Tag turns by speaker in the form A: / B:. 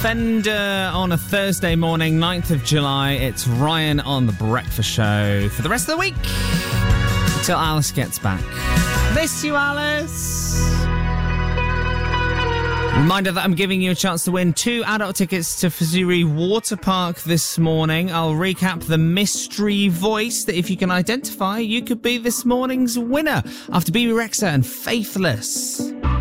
A: Fender on a Thursday morning, 9th of July. It's Ryan on The Breakfast Show for the rest of the week until Alice gets back. Miss you, Alice. Reminder that I'm giving you a chance to win 2 adult tickets to Fazuri Water Park this morning. I'll recap the mystery voice that if you can identify, you could be this morning's winner after BB Rexa and Faithless.